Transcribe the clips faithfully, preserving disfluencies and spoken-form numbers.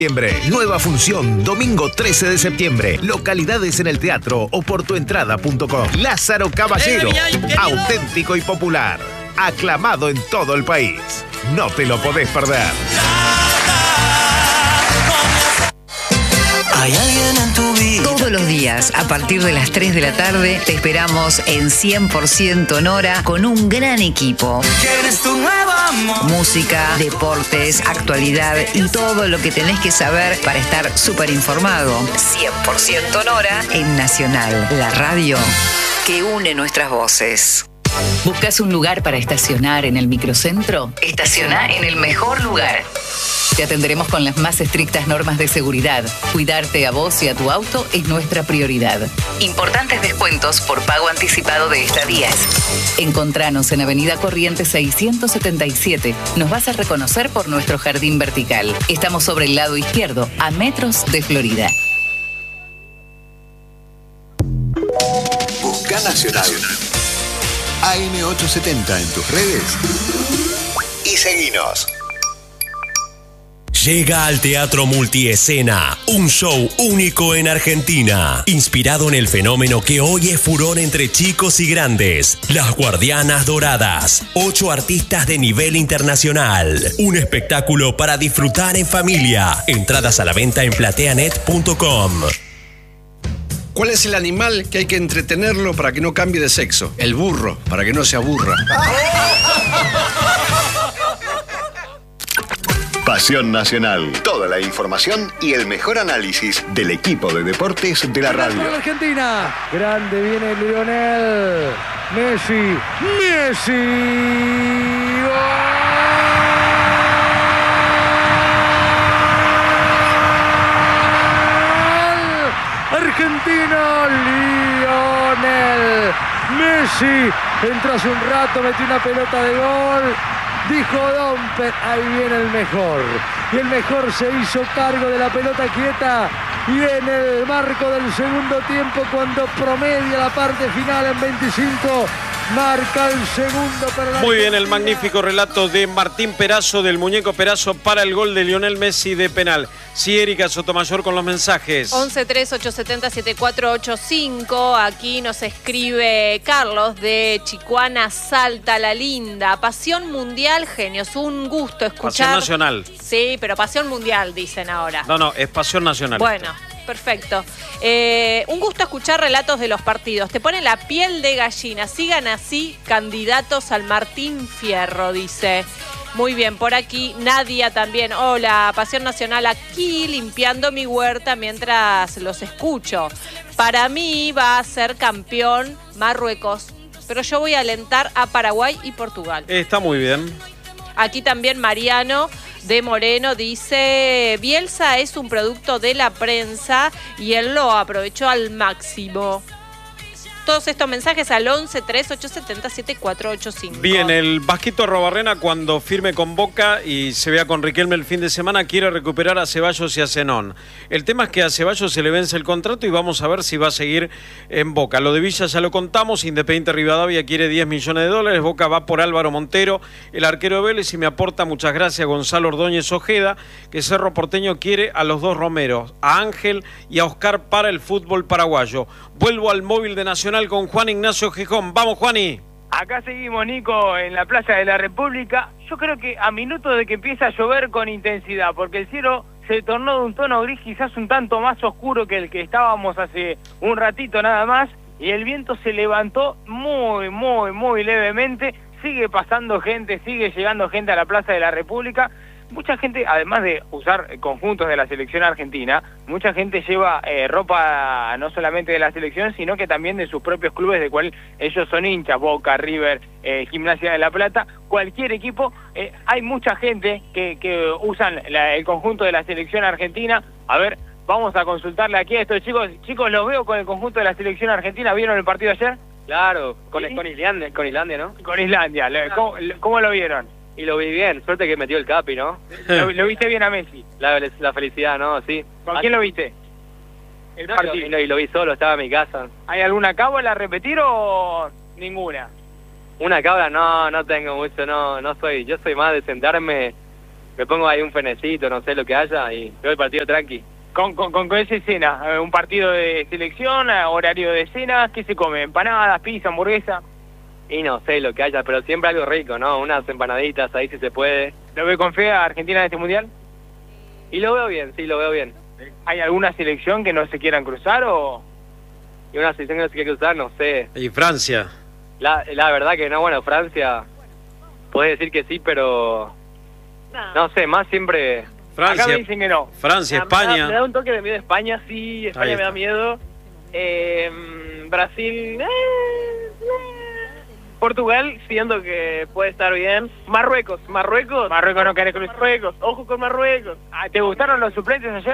Nueva función, domingo trece de septiembre. Localidades en el teatro o por tu entrada punto com. Lázaro Caballero, auténtico y popular. Aclamado en todo el país. No te lo podés perder. Hay alguien en tu vida. Todos los días, a partir de las tres de la tarde, te esperamos en cien por ciento Nora con un gran equipo. ¿Quién es tu nuevo amor? Música, deportes, actualidad y todo lo que tenés que saber para estar súper informado. cien por ciento Nora en Nacional, la radio que une nuestras voces. ¿Buscas un lugar para estacionar en el microcentro? Estaciona en el mejor lugar. Te atenderemos con las más estrictas normas de seguridad. Cuidarte a vos y a tu auto es nuestra prioridad. Importantes descuentos por pago anticipado de estadías. Encontranos en Avenida Corrientes seiscientos setenta y siete. Nos vas a reconocer por nuestro jardín vertical. Estamos sobre el lado izquierdo, a metros de Florida. Busca Nacional. A M ochocientos setenta en tus redes y seguinos. Llega al Teatro Multiescena, un show único en Argentina, inspirado en el fenómeno que hoy es furor entre chicos y grandes, Las Guardianas Doradas, ocho artistas de nivel internacional, un espectáculo para disfrutar en familia, entradas a la venta en plateanet punto com. ¿Cuál es el animal que hay que entretenerlo para que no cambie de sexo? El burro, para que no se aburra. Pasión Nacional. Toda la información y el mejor análisis del equipo de deportes de la radio. Argentina. Grande viene Lionel. Messi. Messi. ¡Gol! Argentina. Lionel Messi. Entró hace un rato, metió una pelota de gol. Dijo Dompe, ahí viene el mejor. Y el mejor se hizo cargo de la pelota quieta. Y en el marco del segundo tiempo, cuando promedia la parte final en veinticinco, marca el segundo para la Muy bien, el magnífico relato de Martín Perazo, del muñeco Perazo, para el gol de Lionel Messi de penal. Sí, Erika Sotomayor con los mensajes. once tres ocho siete cero siete cuatro ocho cinco. Aquí nos escribe Carlos de Chicuana, Salta, La Linda. Pasión mundial, genios. Un gusto escuchar. Pasión nacional. Sí, pero pasión mundial, dicen ahora. No, no, es pasión nacional. Bueno. Perfecto. Eh, un gusto escuchar relatos de los partidos. Te pone la piel de gallina. Sigan así, candidatos al Martín Fierro, dice. Muy bien, por aquí Nadia también. Hola, Pasión Nacional aquí, limpiando mi huerta mientras los escucho. Para mí va a ser campeón Marruecos, pero yo voy a alentar a Paraguay y Portugal. Está muy bien. Aquí también Mariano de Moreno dice: Bielsa es un producto de la prensa y él lo aprovechó al máximo. Todos estos mensajes al once tres ocho siete cero siete cuatro ocho cinco. Bien, el Vasquito Arrobarrena, cuando firme con Boca y se vea con Riquelme el fin de semana, quiere recuperar a Ceballos y a Zenón. El tema es que a Ceballos se le vence el contrato y vamos a ver si va a seguir en Boca. Lo de Villa ya lo contamos, Independiente Rivadavia quiere diez millones de dólares, Boca va por Álvaro Montero, el arquero de Vélez, y me aporta, muchas gracias, Gonzalo Ordóñez Ojeda, que Cerro Porteño quiere a los dos Romeros, a Ángel y a Oscar para el fútbol paraguayo. Vuelvo al móvil de Nacional con Juan Ignacio Gijón. Vamos, Juani. Acá seguimos, Nico, en la Plaza de la República. Yo creo que a minutos de que empieza a llover con intensidad, porque el cielo se tornó de un tono gris quizás un tanto más oscuro que el que estábamos hace un ratito nada más, y el viento se levantó muy, muy, muy levemente. Sigue pasando gente, sigue llegando gente a la Plaza de la República. Mucha gente, además de usar conjuntos de la selección argentina, mucha gente lleva eh, ropa no solamente de la selección, sino que también de sus propios clubes, de cual ellos son hinchas, Boca, River, eh, Gimnasia de la Plata, cualquier equipo. Eh, hay mucha gente que, que usan la, el conjunto de la selección argentina. A ver, vamos a consultarle aquí a estos chicos. Chicos, los veo con el conjunto de la selección argentina. ¿Vieron el partido ayer? Claro, con, ¿Sí? con Islandia, con Islandia, ¿no? Con Islandia. ¿Cómo, cómo lo vieron? Y lo vi bien, suerte que metió el Capi, ¿no? ¿Lo, lo viste bien a Messi? La, la felicidad, ¿no? Sí. ¿Con quién lo viste? El no, partido. Y lo, y lo vi solo, estaba en mi casa. ¿Hay alguna cábala a repetir o ninguna? Una cabra, no, no tengo mucho, no, no soy, yo soy más de sentarme me pongo ahí un fenecito, no sé lo que haya, y veo el partido tranqui. Con, con, con, con esa escena, eh, un partido de selección, eh, horario de cena, ¿qué se come? ¿Empanadas, pizza, hamburguesa? Y no sé lo que haya, pero siempre algo rico, ¿no? Unas empanaditas ahí si se puede. ¿Lo ve con fe a Argentina en este mundial? Y lo veo bien, sí, lo veo bien. ¿Hay alguna selección que no se quieran cruzar o...? Y una selección que no se quiere cruzar, no sé. ¿Y Francia? La, la verdad que no, bueno, Francia, puede decir que sí, pero... No, no sé, más siempre... Francia, acá me dicen que no. Francia, Ah, España. Me da, me da un toque de miedo España, sí, España me da miedo. Eh, Brasil, eh, eh. Portugal, siendo que puede estar bien. Marruecos, Marruecos. Marruecos no quiere cruzar. Marruecos, ojo con Marruecos. Ah, ¿te gustaron los suplentes ayer?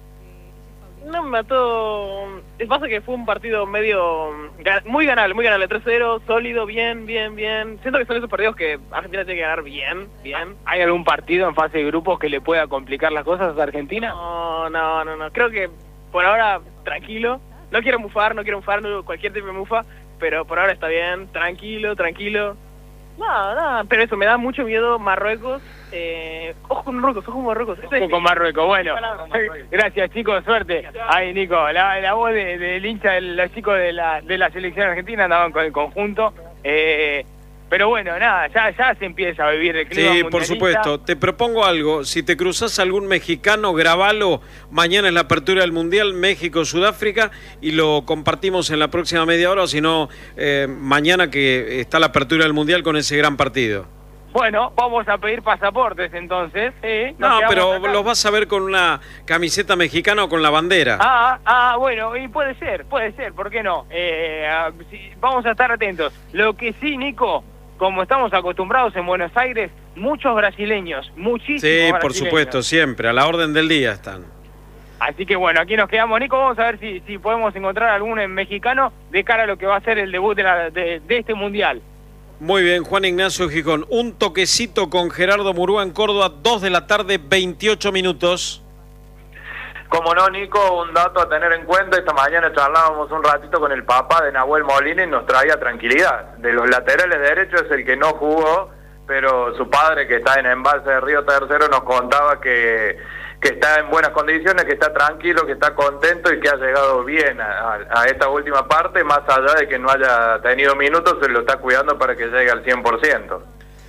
No me mató. Es pasa que fue un partido medio muy ganable, muy ganable, tres cero, sólido, bien, bien, bien. Siento que son esos partidos que Argentina tiene que ganar bien, bien. ¿Hay algún partido en fase de grupos que le pueda complicar las cosas a Argentina? No, no, no, no. Creo que por ahora tranquilo. No quiero mufar, no quiero mufar, no, cualquier tipo de mufa, pero por ahora está bien, tranquilo, tranquilo. No, no, pero eso, me da mucho miedo Marruecos. Eh, ojo con Marruecos, ojo con Marruecos. Ojo con Marruecos, bueno. Gracias, chicos, suerte. Ahí, Nico, la, la voz del de, de hincha de los chicos de la, de la selección argentina andaban con el conjunto. Eh, pero bueno, nada, ya, ya se empieza a vivir el clima Sí, mundialista. por supuesto. Te propongo algo. Si te cruzas algún mexicano, grabalo. Mañana es la apertura del Mundial, México-Sudáfrica, y lo compartimos en la próxima media hora, o si no, eh, mañana que está la apertura del Mundial con ese gran partido. Bueno, vamos a pedir pasaportes entonces. ¿eh? No, pero acá. Los vas a ver con una camiseta mexicana o con la bandera. Ah, ah, bueno, y puede ser, puede ser, ¿por qué no? Eh, sí, vamos a estar atentos. Lo que sí, Nico, como estamos acostumbrados en Buenos Aires, muchos brasileños, muchísimos Sí, brasileños. por supuesto, siempre, a la orden del día están. Así que bueno, aquí nos quedamos, Nico, vamos a ver si, si podemos encontrar algún en mexicano de cara a lo que va a ser el debut de, la, de, de este Mundial. Muy bien, Juan Ignacio Gijón. Un toquecito con Gerardo Murúa en Córdoba, dos de la tarde, veintiocho minutos. Como no, Nico, un dato a tener en cuenta. Esta mañana charlábamos un ratito con el papá de Nahuel Molina y nos traía tranquilidad. De los laterales derechos es el que no jugó, pero su padre, que está en Embalse de Río Tercero, nos contaba que, que está en buenas condiciones, que está tranquilo, que está contento y que ha llegado bien a, a esta última parte, más allá de que no haya tenido minutos, se lo está cuidando para que llegue al cien por ciento.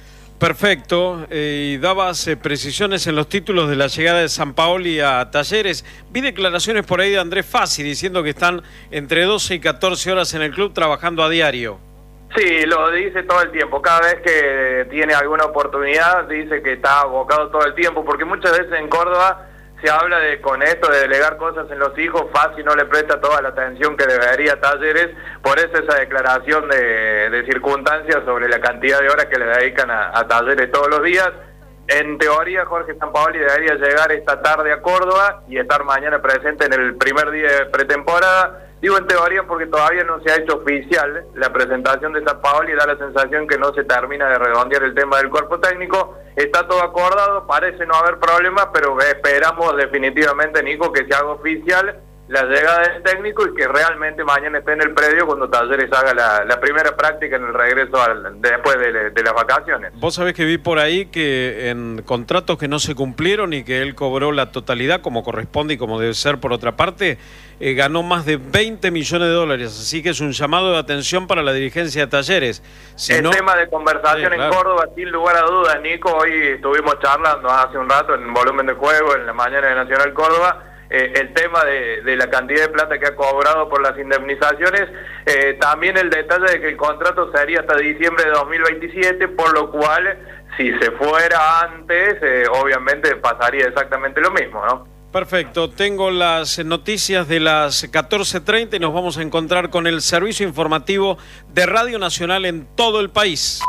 Perfecto, eh, y dabas eh, precisiones en los títulos de la llegada de Sampaoli a Talleres. Vi declaraciones por ahí de Andrés Fassi diciendo que están entre doce y catorce horas en el club trabajando a diario. Sí, lo dice todo el tiempo. Cada vez que tiene alguna oportunidad dice que está abocado todo el tiempo, porque muchas veces en Córdoba se habla de con esto de delegar cosas en los hijos, Fassi no le presta toda la atención que debería a Talleres, por eso esa declaración de, de circunstancias sobre la cantidad de horas que le dedican a, a Talleres todos los días. En teoría, Jorge Sampaoli debería llegar esta tarde a Córdoba y estar mañana presente en el primer día de pretemporada. Digo en teoría porque todavía no se ha hecho oficial la presentación de Sampaoli y da la sensación que no se termina de redondear el tema del cuerpo técnico. Está todo acordado, parece no haber problemas, pero esperamos definitivamente, Nico, que se haga oficial la llegada del técnico y que realmente mañana esté en el predio cuando Talleres haga la, la primera práctica en el regreso al, después de, de las vacaciones. Vos sabés que vi por ahí que en contratos que no se cumplieron y que él cobró la totalidad como corresponde y como debe ser por otra parte, eh, ganó más de veinte millones de dólares, así que es un llamado de atención para la dirigencia de Talleres. Si el no... tema de conversación sí, claro. En Córdoba, sin lugar a dudas, Nico, hoy estuvimos charlando hace un rato en volumen de juego en la mañana de Nacional Córdoba. Eh, el tema de, de la cantidad de plata que ha cobrado por las indemnizaciones, eh, también el detalle de que el contrato sería hasta diciembre de dos mil veintisiete, por lo cual si se fuera antes, eh, obviamente pasaría exactamente lo mismo, ¿no? Perfecto, tengo las noticias de las catorce treinta y nos vamos a encontrar con el servicio informativo de Radio Nacional en todo el país.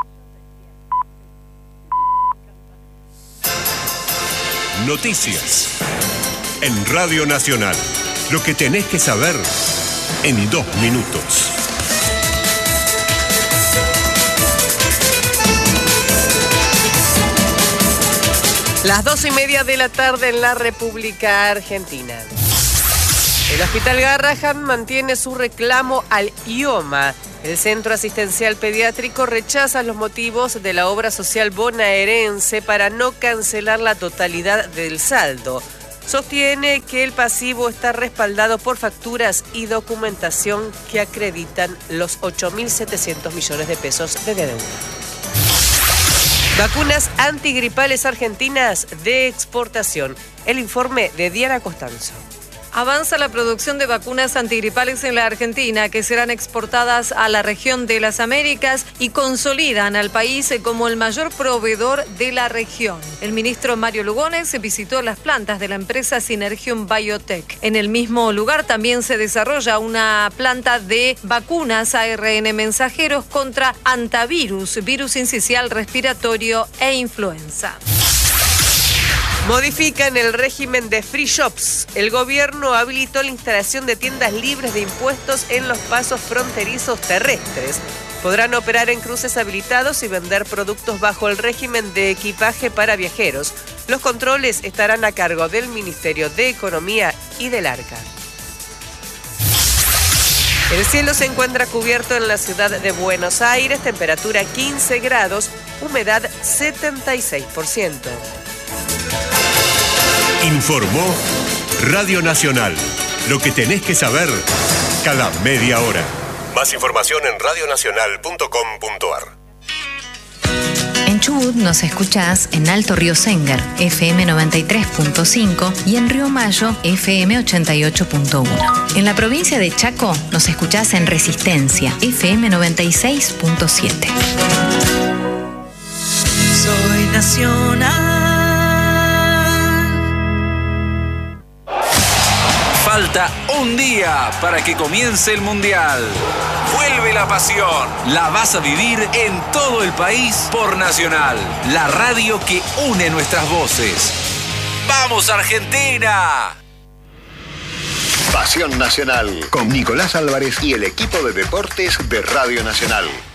Noticias en Radio Nacional. Lo que tenés que saber en dos minutos. Las dos y media de la tarde en la República Argentina. El Hospital Garrahan mantiene su reclamo al I O M A El Centro Asistencial Pediátrico rechaza los motivos de la obra social bonaerense para no cancelar la totalidad del saldo. Sostiene que el pasivo está respaldado por facturas y documentación que acreditan los ocho mil setecientos millones de pesos de deuda. Vacunas antigripales argentinas de exportación. El informe de Diana Costanzo. Avanza la producción de vacunas antigripales en la Argentina, que serán exportadas a la región de las Américas y consolidan al país como el mayor proveedor de la región. El ministro Mario Lugones visitó las plantas de la empresa Synergium Biotech. En el mismo lugar también se desarrolla una planta de vacunas A R N mensajeros contra antivirus, virus incisional respiratorio e influenza. Modifican el régimen de free shops. El gobierno habilitó la instalación de tiendas libres de impuestos en los pasos fronterizos terrestres. Podrán operar en cruces habilitados y vender productos bajo el régimen de equipaje para viajeros. Los controles estarán a cargo del Ministerio de Economía y del Arca. El cielo se encuentra cubierto en la ciudad de Buenos Aires, temperatura quince grados, humedad setenta y seis por ciento. Informó Radio Nacional. Lo que tenés que saber cada media hora. Más información en radio nacional punto com punto a r. En Chubut nos escuchás en Alto Río Sengar, F M noventa y tres punto cinco y en Río Mayo, F M ochenta y ocho punto uno. En la provincia de Chaco nos escuchás en Resistencia, F M noventa y seis punto siete. Soy nacional. Falta un día para que comience el Mundial. Vuelve la pasión. La vas a vivir en todo el país por Nacional, la radio que une nuestras voces. ¡Vamos, Argentina! Pasión Nacional con Nicolás Álvarez y el equipo de deportes de Radio Nacional.